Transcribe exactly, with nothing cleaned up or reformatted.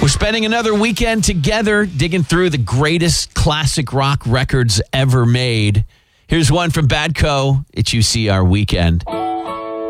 We're spending another weekend together digging through the greatest classic rock records ever made. Here's one from Badco. It's U C R Weekend.